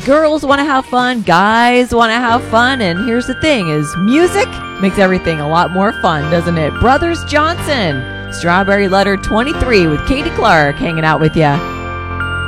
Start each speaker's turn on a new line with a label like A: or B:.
A: girls want to have fun, guys want to have fun, and here's the thing is music makes everything a lot more fun, doesn't it? Brothers Johnson, Strawberry Letter 23 with Katie Clark hanging out with you.